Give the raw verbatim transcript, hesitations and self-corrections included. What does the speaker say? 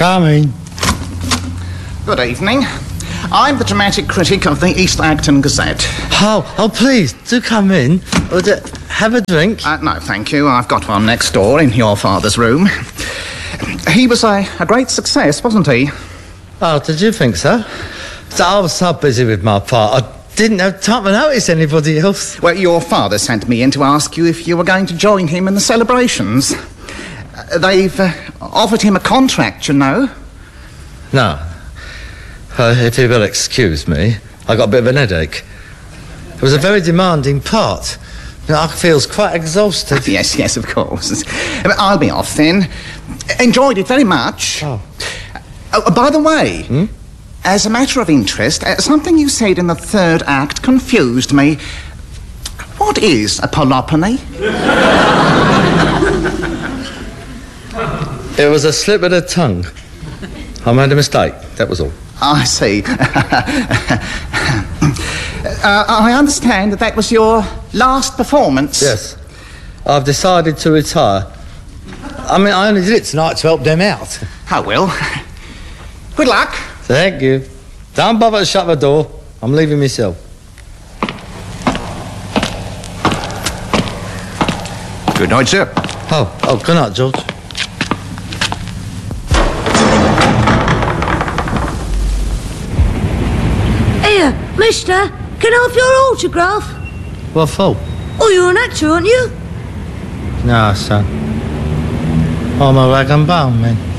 Coming. Good evening. I'm the dramatic critic of the East Acton Gazette. Oh, oh, please, do come in. Would you have a drink? Uh, no, thank you. I've got one next door in your father's room. He was a, a great success, wasn't he? Oh, did you think so? So I was so busy with my part, I didn't have time to notice anybody else. Well, your father sent me in to ask you if you were going to join him in the celebrations. Uh, they've uh, offered him a contract, you know. No. Uh, if you will excuse me, I got a bit of an headache. It was a very demanding part. You know, I feel quite exhausted. Yes, yes, of course. I'll be off then. Enjoyed it very much. Oh. Oh, by the way, hmm? as a matter of interest, uh, something you said in the third act confused me. What is a polypony? It was a slip of the tongue. I made a mistake, that was all. I see. uh, I understand that that was your last performance. Yes. I've decided to retire. I mean, I only did it tonight to help them out. Oh, well. Good luck. Thank you. Don't bother to shut the door. I'm leaving myself. Good night, sir. Oh, oh, good night, George. Here, mister, can I have your autograph? What for? Oh, you're an actor, aren't you? No, son. I'm a rag and bone man.